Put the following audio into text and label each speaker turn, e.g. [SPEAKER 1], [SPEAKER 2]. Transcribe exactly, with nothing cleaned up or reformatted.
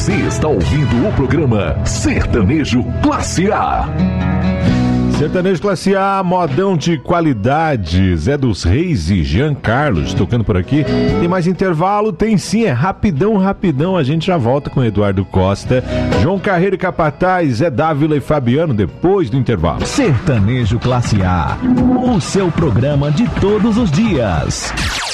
[SPEAKER 1] Você está ouvindo o programa Sertanejo Classe A.
[SPEAKER 2] Sertanejo Classe A, modão de qualidade, Zé dos Reis e Jean Carlos tocando por aqui. Tem mais intervalo? Tem sim, é rapidão, rapidão. A gente já volta com Eduardo Costa, João Carreiro e Capataz, Zé Dávila e Fabiano depois do intervalo.
[SPEAKER 3] Sertanejo Classe A, o seu programa de todos os dias.